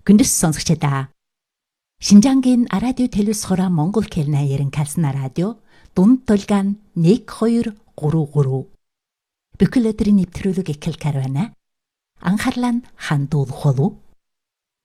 Күндэс сонсогчдаа. Шинжангийн радио телевиз хороо Монгол хэлний ярин калсна радио дунд тулгаан 1233. Бүхэл өдрийн нэвтрүүлэг эхэлж байна. Анхаарлаа хандуулах болов.